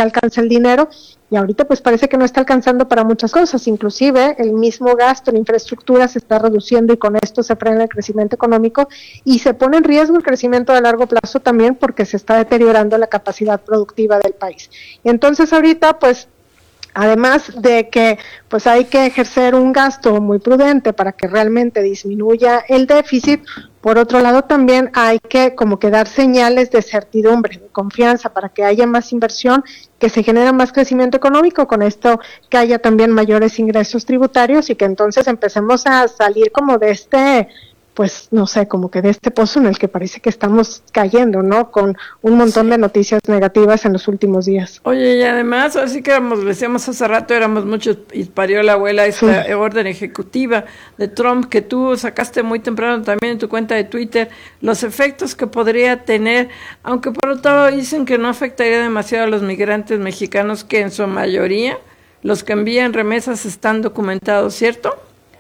que alcance el dinero, y ahorita pues parece que no está alcanzando para muchas cosas, inclusive el mismo gasto en infraestructura se está reduciendo y con esto se frena el crecimiento económico y se pone en riesgo el crecimiento a largo plazo también porque se está deteriorando la capacidad productiva del país. Y entonces ahorita pues además de que pues hay que ejercer un gasto muy prudente para que realmente disminuya el déficit, por otro lado también hay que como que dar señales de certidumbre, de confianza para que haya más inversión, que se genere más crecimiento económico, con esto que haya también mayores ingresos tributarios y que entonces empecemos a salir como de este, pues no sé, como que de este pozo en el que parece que estamos cayendo, ¿no? Con un montón de noticias negativas en los últimos días. Oye, y además, así que decíamos hace rato, éramos muchos, y parió la abuela esta orden ejecutiva de Trump que tú sacaste muy temprano también en tu cuenta de Twitter, los efectos que podría tener, aunque por otro lado dicen que no afectaría demasiado a los migrantes mexicanos, que en su mayoría los que envían remesas están documentados, ¿cierto?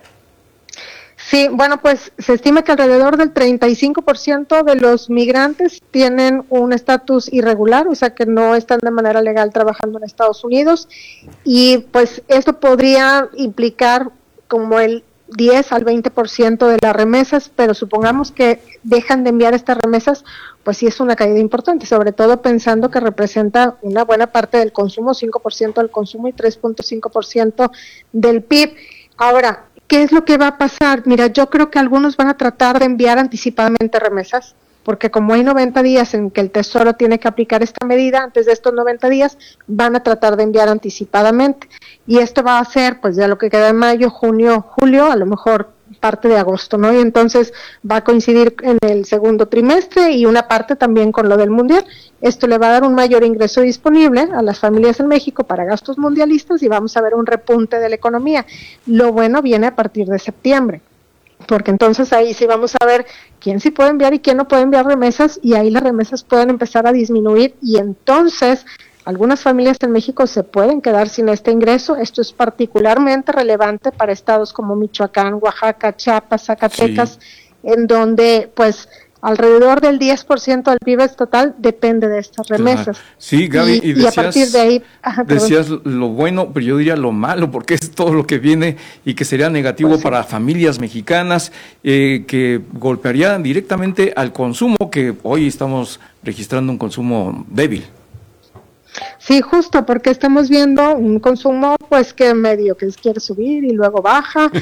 Sí, bueno, pues se estima que alrededor del 35% de los migrantes tienen un estatus irregular, o sea que no están de manera legal trabajando en Estados Unidos, y pues esto podría implicar como el 10 al 20% de las remesas, pero supongamos que dejan de enviar estas remesas, pues sí es una caída importante, sobre todo pensando que representa una buena parte del consumo, 5% del consumo y 3.5% del PIB. Ahora, ¿qué es lo que va a pasar? Mira, yo creo que algunos van a tratar de enviar anticipadamente remesas, porque como hay 90 días en que el Tesoro tiene que aplicar esta medida, antes de estos 90 días van a tratar de enviar anticipadamente. Y esto va a ser, pues ya lo que queda de mayo, junio, julio, a lo mejor parte de agosto, ¿no? Y entonces va a coincidir en el segundo trimestre y una parte también con lo del Mundial. Esto le va a dar un mayor ingreso disponible a las familias en México para gastos mundialistas y vamos a ver un repunte de la economía. Lo bueno viene a partir de septiembre, porque entonces ahí sí vamos a ver quién sí puede enviar y quién no puede enviar remesas, y ahí las remesas pueden empezar a disminuir y entonces algunas familias en México se pueden quedar sin este ingreso. Esto es particularmente relevante para estados como Michoacán, Oaxaca, Chiapas, Zacatecas, en donde pues alrededor del 10% del PIB total depende de estas remesas. Sí, Gaby, y decías, a partir de ahí, decías lo bueno, pero yo diría lo malo, porque es todo lo que viene y que sería negativo pues para familias mexicanas, que golpearían directamente al consumo, que hoy estamos registrando un consumo débil. Sí, justo, porque estamos viendo un consumo pues que medio que quiere subir y luego baja,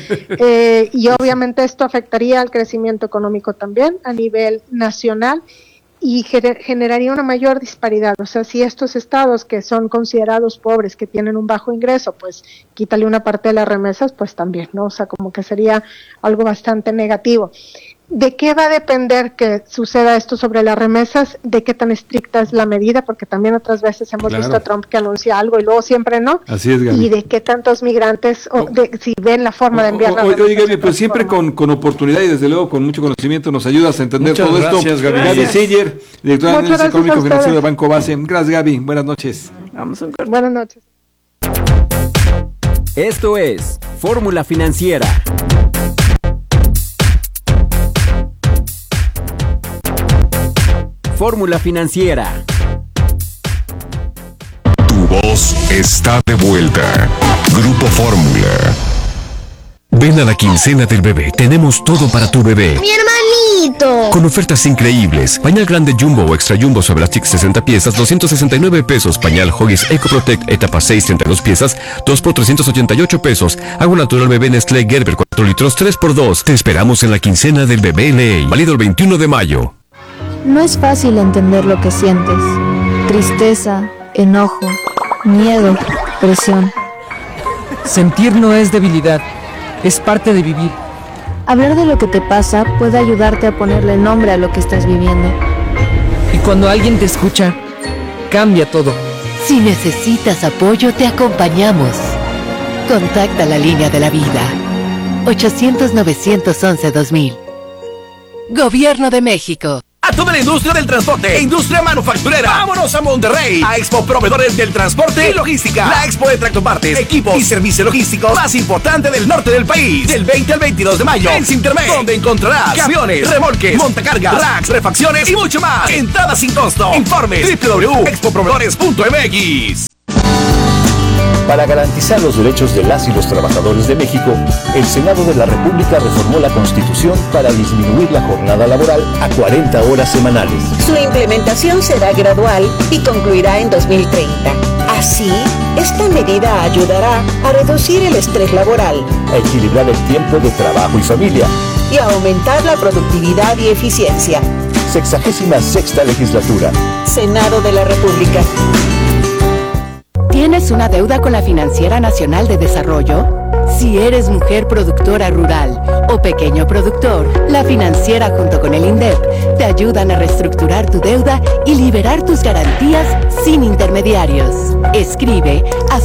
y obviamente esto afectaría al crecimiento económico también a nivel nacional y generaría una mayor disparidad. O sea, si estos estados que son considerados pobres, que tienen un bajo ingreso, pues quítale una parte de las remesas, pues también, ¿no? O sea, como que sería algo bastante negativo. ¿De qué va a depender que suceda esto sobre las remesas? ¿De qué tan estricta es la medida? Porque también otras veces hemos visto a Trump que anuncia algo y luego siempre no. Así es, Gaby. ¿Y de qué tantos migrantes, si ven la forma de enviar la remesa? Oye, Gaby, pues siempre con oportunidad y desde luego con mucho conocimiento nos ayudas a entender todo esto. Gaby Siller, directora de Análisis Económico Financiero de Banco Base. Gracias, Gaby. Buenas noches. Buenas noches. Esto es Fórmula Financiera. Fórmula Financiera. Tu voz está de vuelta. Grupo Fórmula. Ven a la quincena del bebé. Tenemos todo para tu bebé. ¡Mi hermanito! Con ofertas increíbles. Pañal grande Jumbo o Extra Jumbo Soblastic 60 piezas, 269 pesos. Pañal Huggies Eco Protect etapa 6, 32 piezas, 2 por 388 pesos. Agua natural bebé Nestlé Gerber 4 litros, 3 por 2. Te esperamos en la quincena del bebé LA. Válido el 21 de mayo. No es fácil entender lo que sientes. Tristeza, enojo, miedo, presión. Sentir no es debilidad, es parte de vivir. Hablar de lo que te pasa puede ayudarte a ponerle nombre a lo que estás viviendo. Y cuando alguien te escucha, cambia todo. Si necesitas apoyo, te acompañamos. Contacta la línea de la vida. 800-911-2000. Gobierno de México. A toda la industria del transporte e industria manufacturera, vámonos a Monterrey, a Expo Proveedores del Transporte y Logística, la expo de tractopartes, equipos y servicios logísticos más importante del norte del país, del 20 al 22 de mayo, en Sintermex, donde encontrarás camiones, remolques, montacargas, racks, refacciones y mucho más. Entrada sin costo. Informes www.expoproveedores.mx. Para garantizar los derechos de las y los trabajadores de México, el Senado de la República reformó la Constitución para disminuir la jornada laboral a 40 horas semanales. Su implementación será gradual y concluirá en 2030. Así, esta medida ayudará a reducir el estrés laboral, a equilibrar el tiempo de trabajo y familia y a aumentar la productividad y eficiencia. 66ª legislatura. Senado de la República. ¿Tienes una deuda con la Financiera Nacional de Desarrollo? Si eres mujer productora rural o pequeño productor, la Financiera junto con el INDEP te ayudan a reestructurar tu deuda y liberar tus garantías sin intermediarios. Escribe a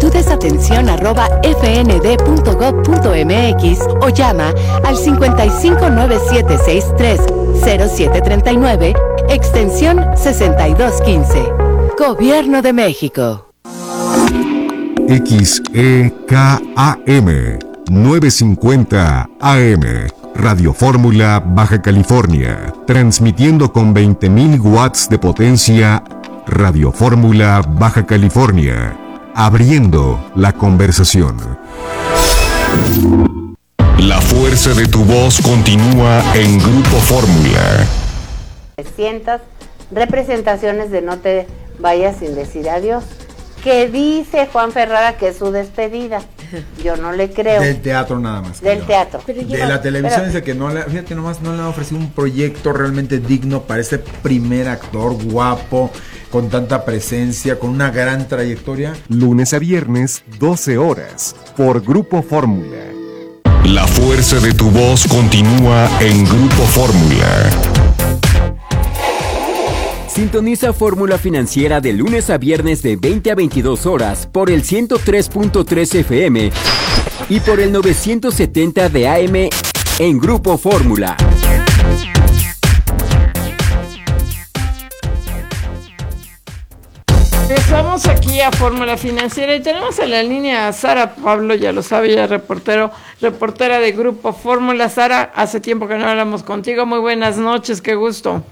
solicitudesatención@fnd.gov.mx o llama al 5597630739, extensión 6215. Gobierno de México. XEKAM 950 AM Radio Fórmula Baja California, transmitiendo con 20.000 watts de potencia. Radio Fórmula Baja California, abriendo la conversación. La fuerza de tu voz continúa en Grupo Fórmula. 300 representaciones de No te vayas sin decir adiós. Que dice Juan Ferrara que es su despedida. Yo no le creo. Del teatro nada más. Del teatro. De la televisión dice que no le, fíjate nomás, no le ha ofrecido un proyecto realmente digno para este primer actor guapo, con tanta presencia, con una gran trayectoria. Lunes a viernes, 12 horas, por Grupo Fórmula. La fuerza de tu voz continúa en Grupo Fórmula. Sintoniza Fórmula Financiera de lunes a viernes de 20 a 22 horas por el 103.3 FM y por el 970 de AM en Grupo Fórmula. Regresamos aquí a Fórmula Financiera y tenemos en la línea a Sara Pablo, ya lo sabe, ya reportera de Grupo Fórmula. Sara, hace tiempo que no hablamos contigo, muy buenas noches, qué gusto.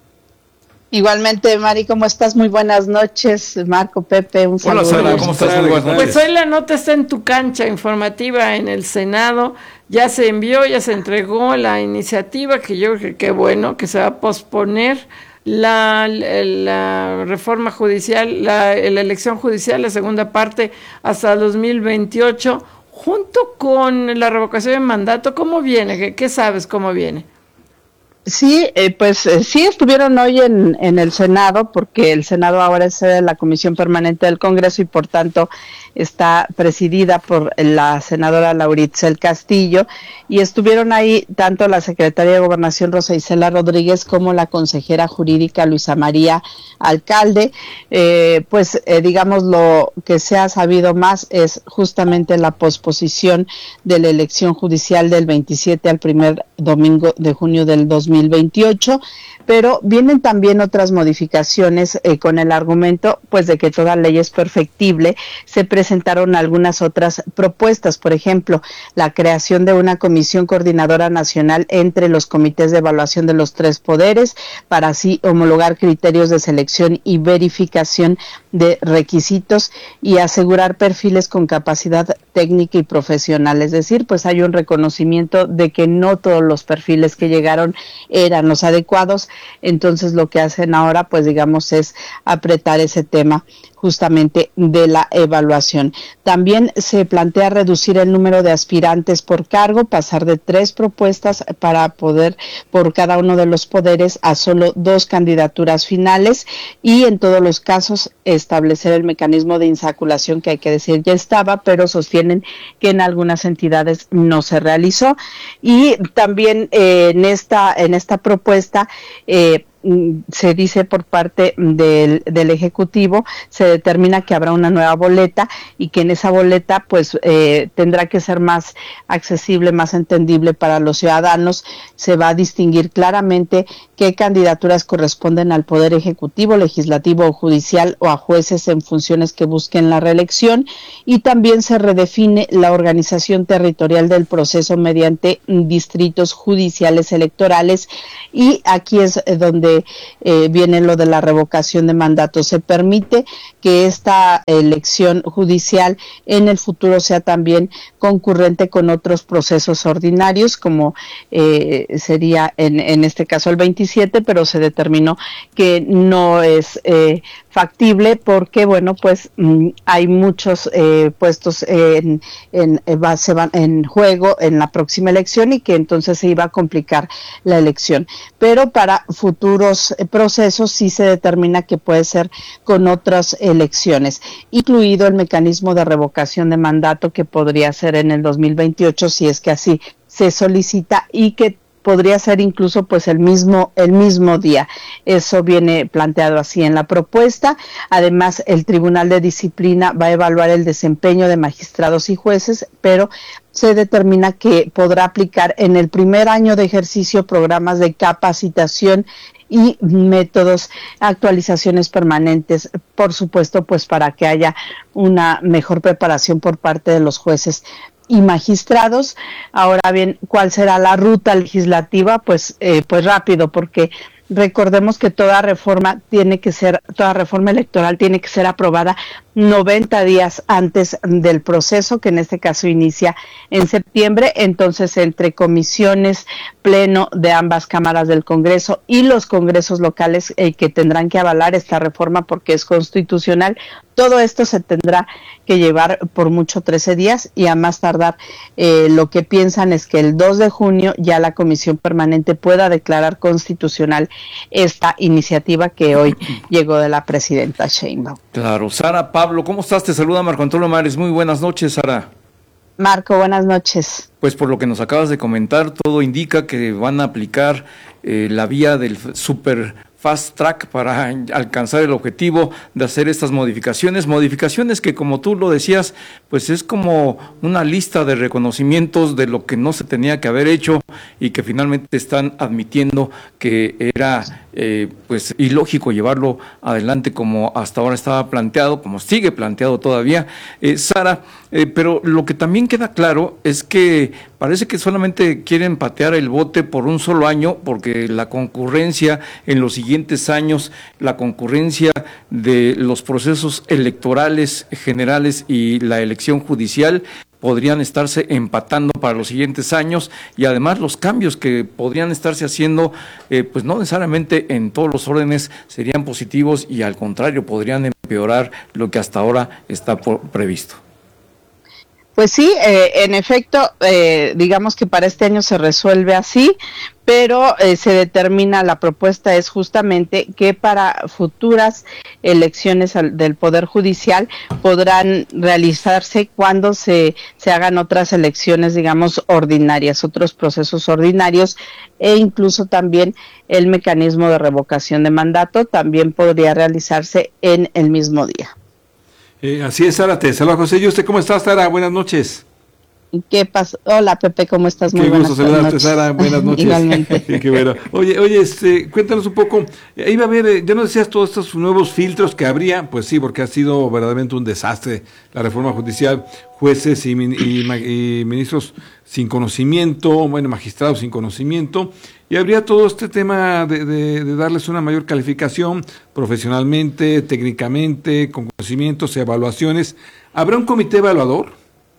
Igualmente, Mari, ¿cómo estás? Muy buenas noches, Marco, Pepe, un saludo. Hola, Sara, ¿cómo estás? Muy buenas noches. Pues hoy la nota está en tu cancha informativa en el Senado, ya se envió, ya se entregó la iniciativa, que yo creo que qué bueno, que se va a posponer la reforma judicial, la elección judicial, la segunda parte, hasta 2028, junto con la revocación de mandato. ¿Cómo viene? ¿Qué sabes cómo viene? Sí, sí estuvieron hoy en el Senado, porque el Senado ahora es la Comisión Permanente del Congreso y por tanto está presidida por la senadora Lauritzel Castillo, y estuvieron ahí tanto la secretaria de Gobernación Rosa Isela Rodríguez como la consejera jurídica Luisa María Alcalde. Digamos, lo que se ha sabido más es justamente la posposición de la elección judicial del 27 al primer domingo de junio del 2028, pero vienen también otras modificaciones con el argumento pues de que toda ley es perfectible. Se presentaron algunas otras propuestas, por ejemplo, la creación de una comisión coordinadora nacional entre los comités de evaluación de los tres poderes para así homologar criterios de selección y verificación de requisitos y asegurar perfiles con capacidad técnica y profesional. Es decir, pues hay un reconocimiento de que no todos los perfiles que llegaron eran los adecuados. Entonces lo que hacen ahora, pues digamos, es apretar ese tema justamente de la evaluación. También se plantea reducir el número de aspirantes por cargo, pasar de 3 propuestas para poder, por cada uno de los poderes, a solo 2 candidaturas finales, y en todos los casos establecer el mecanismo de insaculación, que hay que decir ya estaba, pero sostienen que en algunas entidades no se realizó. Y también en esta propuesta se dice por parte del Ejecutivo, se determina que habrá una nueva boleta y que en esa boleta pues tendrá que ser más accesible, más entendible para los ciudadanos. Se va a distinguir claramente qué candidaturas corresponden al Poder Ejecutivo, Legislativo o Judicial, o a jueces en funciones que busquen la reelección, y también se redefine la organización territorial del proceso mediante distritos judiciales electorales, y aquí es donde donde viene lo de la revocación de mandato. Se permite que esta elección judicial en el futuro sea también concurrente con otros procesos ordinarios, como sería en este caso el 27, pero se determinó que no es factible porque, bueno, pues hay muchos puestos en juego en la próxima elección y que entonces se iba a complicar la elección. Pero para futuros procesos sí se determina que puede ser con otras elecciones, incluido el mecanismo de revocación de mandato que podría ser en el 2028 si es que así se solicita y que podría ser incluso pues el mismo día. Eso viene planteado así en la propuesta. Además, el Tribunal de Disciplina va a evaluar el desempeño de magistrados y jueces, pero se determina que podrá aplicar en el primer año de ejercicio programas de capacitación y métodos, actualizaciones permanentes, por supuesto, pues para que haya una mejor preparación por parte de los jueces y magistrados. Ahora bien, ¿cuál será la ruta legislativa? Pues rápido, porque recordemos que toda reforma electoral tiene que ser aprobada 90 días antes del proceso, que en este caso inicia en septiembre. Entonces, entre comisiones, pleno de ambas cámaras del Congreso y los congresos locales que tendrán que avalar esta reforma porque es constitucional, todo esto se tendrá que llevar por mucho 13 días y a más tardar lo que piensan es que el 2 de junio ya la Comisión Permanente pueda declarar constitucional esta iniciativa que hoy llegó de la presidenta Sheinbaum. Claro. Sara, Pablo, ¿cómo estás? Te saluda Marco Antonio Mares. Muy buenas noches, Sara. Marco, buenas noches. Pues por lo que nos acabas de comentar, todo indica que van a aplicar la vía del super fast track para alcanzar el objetivo de hacer estas modificaciones que, como tú lo decías, pues es como una lista de reconocimientos de lo que no se tenía que haber hecho y que finalmente están admitiendo que era pues ilógico llevarlo adelante como hasta ahora estaba planteado, como sigue planteado todavía, Sara, pero lo que también queda claro es que parece que solamente quieren patear el bote por un solo año, porque la concurrencia en los siguientes años, la concurrencia de los procesos electorales generales y la elección judicial podrían estarse empatando para los siguientes años, y además los cambios que podrían estarse haciendo, pues no necesariamente en todos los órdenes serían positivos y al contrario podrían empeorar lo que hasta ahora está previsto. Pues sí, en efecto, digamos que para este año se resuelve así, pero se determina, la propuesta es justamente que para futuras elecciones del Poder Judicial podrán realizarse cuando se hagan otras elecciones, digamos, ordinarias, otros procesos ordinarios, e incluso también el mecanismo de revocación de mandato también podría realizarse en el mismo día. Así es, Sara, te saluda José. ¿Y usted cómo está, Sara? Buenas noches. ¿Qué pasa? Hola, Pepe, ¿cómo estás? Muy Qué gusto saludarte, noches. Sara. Buenas noches. Igualmente. Qué bueno. Oye, cuéntanos un poco. Iba a ver, ya nos decías todos estos nuevos filtros que habría. Pues sí, porque ha sido verdaderamente un desastre la reforma judicial. Jueces y ministros sin conocimiento, magistrados sin conocimiento. Y habría todo este tema de darles una mayor calificación profesionalmente, técnicamente, con conocimientos, evaluaciones. ¿Habrá un comité evaluador?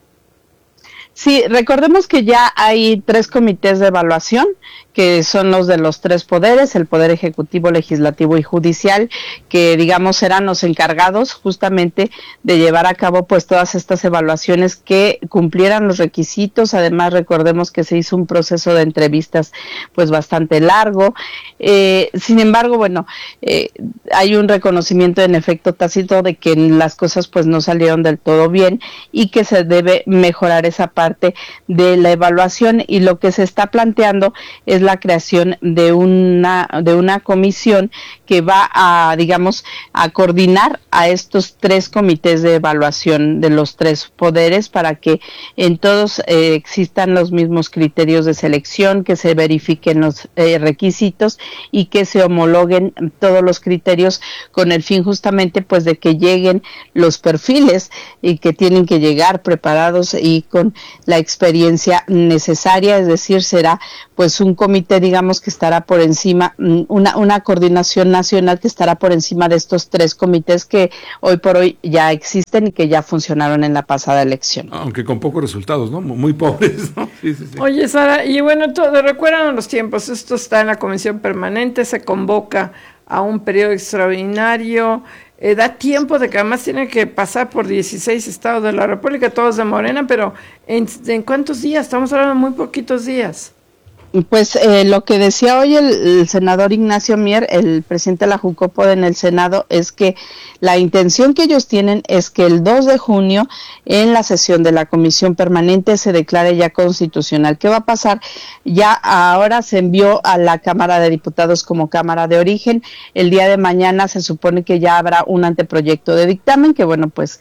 Sí, recordemos que ya hay 3 comités de evaluación, que son los de los 3 poderes, el Poder Ejecutivo, Legislativo y Judicial, que digamos serán los encargados justamente de llevar a cabo pues todas estas evaluaciones que cumplieran los requisitos. Además, recordemos que se hizo un proceso de entrevistas pues bastante largo. Sin embargo, hay un reconocimiento en efecto tácito de que las cosas pues no salieron del todo bien y que se debe mejorar esa parte de la evaluación, y lo que se está planteando es la creación de una comisión que va a, digamos, a coordinar a estos 3 comités de evaluación de los 3 poderes para que en todos existan los mismos criterios de selección, que se verifiquen los requisitos y que se homologuen todos los criterios con el fin justamente pues de que lleguen los perfiles y que tienen que llegar preparados y con la experiencia necesaria, es decir, será pues un comité, digamos, que estará por encima, una coordinación nacional que estará por encima de estos 3 comités que hoy por hoy ya existen y que ya funcionaron en la pasada elección. Aunque con pocos resultados, ¿no? Muy pobres, ¿no? Sí. Oye, Sara, y bueno, recuerdan los tiempos, esto está en la Comisión Permanente, se convoca a un periodo extraordinario, da tiempo de que además tiene que pasar por 16 estados de la República, todos de Morena, pero ¿en cuántos días? Estamos hablando de muy poquitos días. Pues lo que decía hoy el senador Ignacio Mier, el presidente de la Jucopo en el Senado, es que la intención que ellos tienen es que el 2 de junio en la sesión de la Comisión Permanente se declare ya constitucional. ¿Qué va a pasar? Ya ahora se envió a la Cámara de Diputados como Cámara de Origen. El día de mañana se supone que ya habrá un anteproyecto de dictamen, que bueno, pues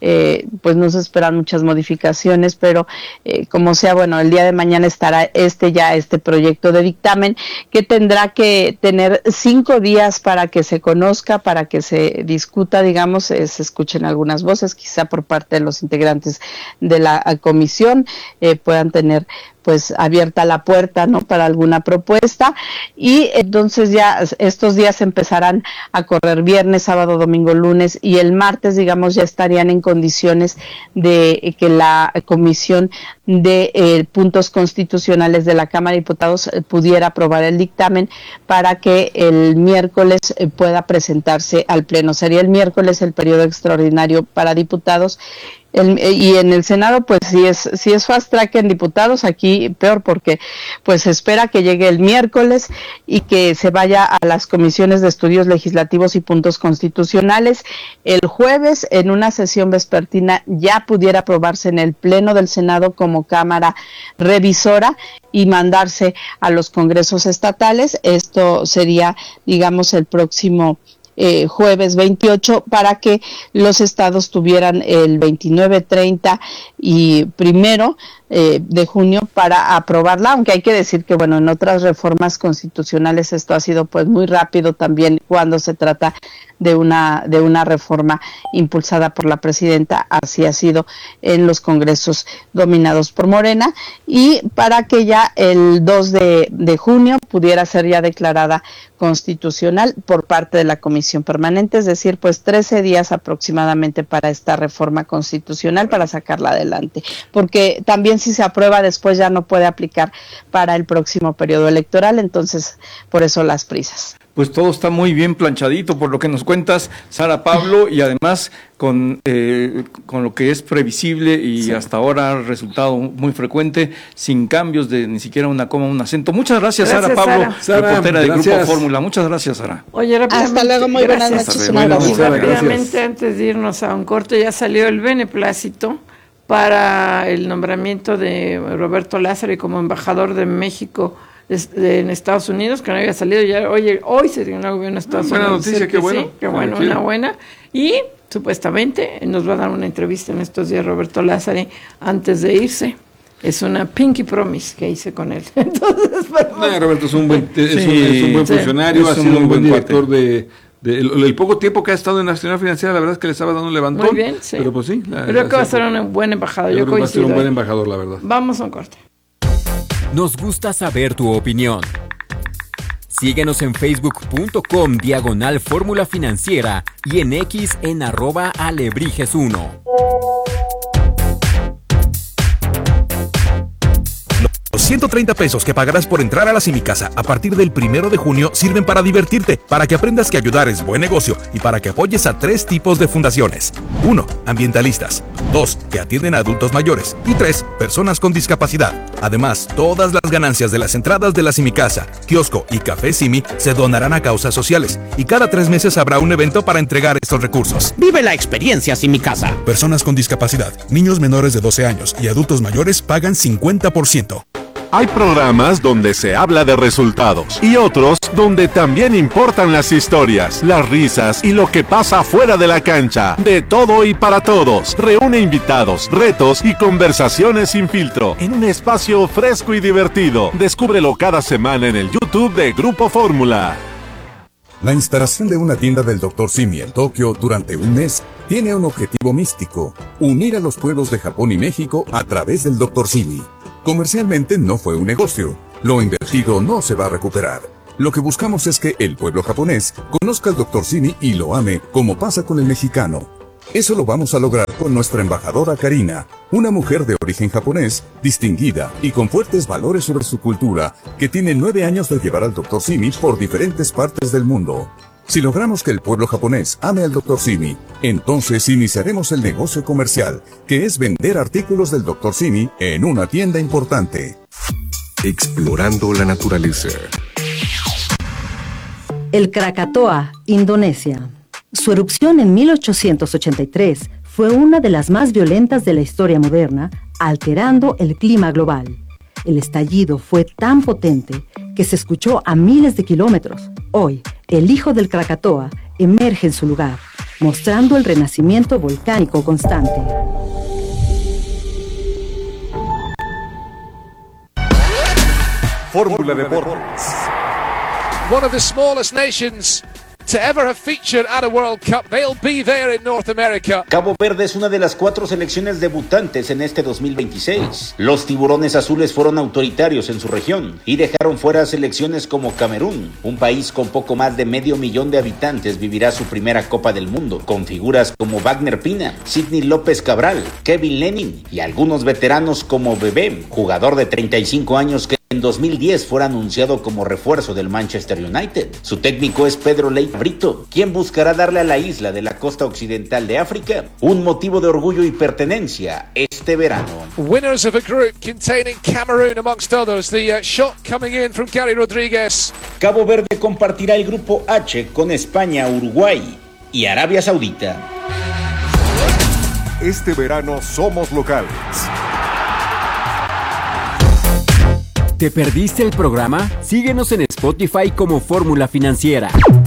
no se esperan muchas modificaciones, pero como sea, bueno, el día de mañana estará este proyecto de dictamen que tendrá que tener 5 días para que se conozca, para que se discuta, digamos, se escuchen algunas voces, quizá por parte de los integrantes de la comisión puedan tener pues abierta la puerta, ¿no?, para alguna propuesta, y entonces ya estos días empezarán a correr viernes, sábado, domingo, lunes, y el martes, digamos, ya estarían en condiciones de que la Comisión de Puntos Constitucionales de la Cámara de Diputados pudiera aprobar el dictamen para que el miércoles pueda presentarse al Pleno. Sería el miércoles el periodo extraordinario para diputados. Y en el Senado, pues si es fast track en diputados, aquí peor, porque pues se espera que llegue el miércoles y que se vaya a las comisiones de estudios legislativos y puntos constitucionales. El jueves, en una sesión vespertina, ya pudiera aprobarse en el Pleno del Senado como Cámara Revisora y mandarse a los congresos estatales. Esto sería, digamos, el próximo jueves 28, para que los estados tuvieran el 29, 30 y 1 de junio para aprobarla, aunque hay que decir que bueno, en otras reformas constitucionales esto ha sido pues muy rápido también cuando se trata de una reforma impulsada por la presidenta, así ha sido en los congresos dominados por Morena, y para que ya el 2 de junio pudiera ser ya declarada constitucional por parte de la Comisión Permanente, es decir, pues 13 días aproximadamente para esta reforma constitucional para sacarla adelante, porque también si se aprueba después ya no puede aplicar para el próximo periodo electoral, entonces por eso las prisas. Pues todo está muy bien planchadito por lo que nos cuentas, Sara Pablo, y además con lo que es previsible y sí, hasta ahora ha resultado muy frecuente, sin cambios de ni siquiera una coma, un acento. Muchas gracias, Sara Pablo, reportera del Grupo Fórmula. Muchas gracias, Sara. Oye, hasta luego, muy buenas noches. Rápidamente, antes de irnos a un corte, ya salió el beneplácito para el nombramiento de Roberto Lázaro como embajador de México en Estados Unidos, que no había salido ya. Oye, hoy se dio una gobierno en Estados Unidos. Buena noticia, qué bueno. Sí, qué bueno, una buena. Y supuestamente nos va a dar una entrevista en estos días Roberto Lázaro antes de irse. Es una pinky promise que hice con él. Entonces, Roberto es un buen funcionario, ha sido un buen director el poco tiempo que ha estado en Nacional Financiera, la verdad es que le estaba dando un levantón. Muy bien, sí. Pero pues sí. Creo que va a ser un buen embajador. Yo coincido. Va a ser un buen embajador, la verdad. Vamos a un corte. Nos gusta saber tu opinión. Síguenos en facebook.com/Fórmula Financiera y en X en @Alebrijes1. Los 130 pesos que pagarás por entrar a la Simicasa a partir del 1 de junio sirven para divertirte, para que aprendas que ayudar es buen negocio y para que apoyes a 3 tipos de fundaciones. 1. Ambientalistas. 2. Que atienden a adultos mayores. Y 3. Personas con discapacidad. Además, todas las ganancias de las entradas de la Simicasa, kiosco y café Simi se donarán a causas sociales. Y cada 3 meses habrá un evento para entregar estos recursos. Vive la experiencia Simicasa. Personas con discapacidad, niños menores de 12 años y adultos mayores pagan 50%. Hay programas donde se habla de resultados y otros donde también importan las historias, las risas y lo que pasa fuera de la cancha. De todo y para todos. Reúne invitados, retos y conversaciones sin filtro en un espacio fresco y divertido. Descúbrelo cada semana en el YouTube de Grupo Fórmula. La instalación de una tienda del Dr. Simi en Tokio durante un mes tiene un objetivo místico: unir a los pueblos de Japón y México a través del Dr. Simi. Comercialmente no fue un negocio. Lo invertido no se va a recuperar. Lo que buscamos es que el pueblo japonés conozca al Dr. Simi y lo ame, como pasa con el mexicano. Eso lo vamos a lograr con nuestra embajadora Karina, una mujer de origen japonés, distinguida y con fuertes valores sobre su cultura, que tiene 9 años de llevar al Dr. Simi por diferentes partes del mundo. Si logramos que el pueblo japonés ame al Dr. Simi, entonces iniciaremos el negocio comercial, que es vender artículos del Dr. Simi en una tienda importante. Explorando la naturaleza. El Krakatoa, Indonesia. Su erupción en 1883 fue una de las más violentas de la historia moderna, alterando el clima global. El estallido fue tan potente que se escuchó a miles de kilómetros. Hoy, el hijo del Krakatoa emerge en su lugar, mostrando el renacimiento volcánico constante. Fórmula Deportes. One of the smallest nations to ever have featured at a World Cup. They'll be there in North America. Cabo Verde es una de las 4 selecciones debutantes en este 2026. Los tiburones azules fueron autoritarios en su región y dejaron fuera a selecciones como Camerún. Un país con poco más de 500,000 de habitantes vivirá su primera Copa del Mundo, con figuras como Wagner Pina, Sidney López Cabral, Kevin Lenin y algunos veteranos como Bebé, jugador de 35 años que en 2010 fue anunciado como refuerzo del Manchester United. Su técnico es Pedro Leite Brito, quien buscará darle a la isla de la costa occidental de África un motivo de orgullo y pertenencia este verano. Winners of a group containing Cameroon amongst others. The shot coming in from Gary Rodríguez. Cabo Verde compartirá el grupo H con España, Uruguay y Arabia Saudita. Este verano somos locales. ¿Te perdiste el programa? Síguenos en Spotify como Fórmula Financiera.